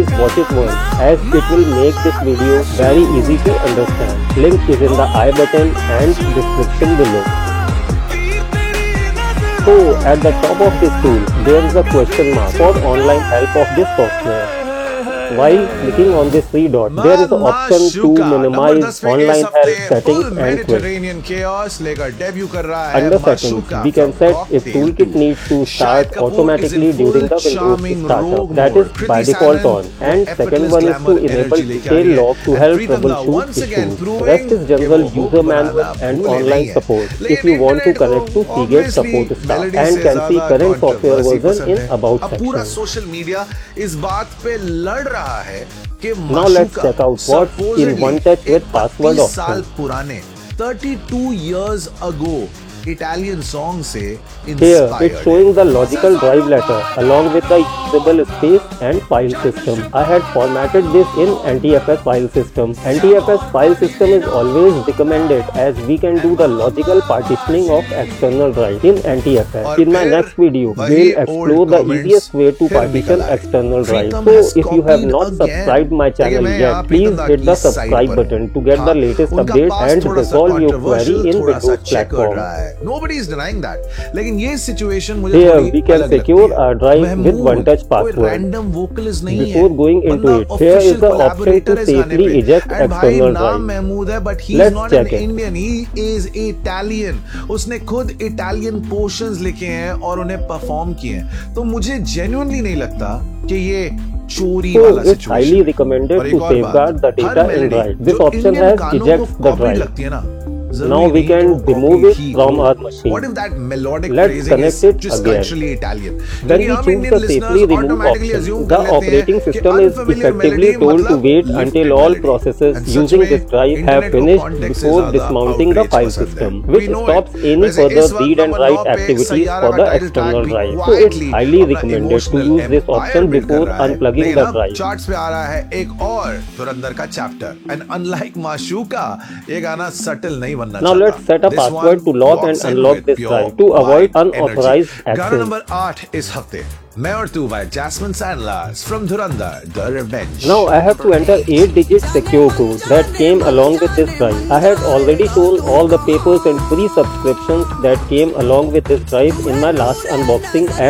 please watch it once as it will make this video very easy to understand. Link is in the I button and description below. So at the top of this tool, there is a question mark for online help of this software. While clicking on this three dot, there is an option to minimize online help settings and quit. Under settings, we can set if toolkit needs to start automatically during the Windows startup. That is by default on. And second one is to enable detail log to help troubleshoot issues. Rest is general user manual and online support if you want to connect to Seagate support staff and can see current software version in about section. Now let's check out what's in OneTouch with password option. 32 years ago Italian song से here it's showing the logical drive letter along with the usable space and file system. I had formatted this in NTFS file system. NTFS file system is always recommended as we can do the logical partitioning of external drive in NTFS. In my next video, we'll explore the easiest way to partition external drive. So if you have not subscribed my channel yet, please hit the subscribe button to get the latest updates and resolve your query in Windows platform. Nobody is denying that. लेकिन ये situation मुझे here we can secure our drive with OneTouch password. Random vocalist नहीं Before going into it, here is the option to safely eject external drive. Mahmood है, but he is not an Indian. He is Italian. उसने खुद Italian portions लिखे हैं और उन्हें perform किए हैं. तो मुझे genuinely नहीं लगता कि ये चोरी वाला situation. It's highly recommended to safeguard the data in drive. This option has eject the drive. Now we can remove it from our machine. What if that melodic Let's connect it just again. culturally Italian? When we choose the safely remove option, the operating system is effectively told to wait until all processes using this drive have finished before dismounting the file system, which stops any further read and write activities for the external drive. So it's highly recommended to use this option before unplugging the drive. Charts पे आ रहा है एक और धुरंधर का chapter, and unlike माशूका ये गाना subtle नहीं. Now let's set a password to lock and unlock this drive to avoid unauthorized access. गाना नंबर 8 इस हफ्ते मैं और तू by Jasmine Sandler from Dhurandhar The Revenge. Now I have to enter 8-digit secure code that came along with this drive. I had already shown all the papers and free subscriptions that came along with this drive in my last unboxing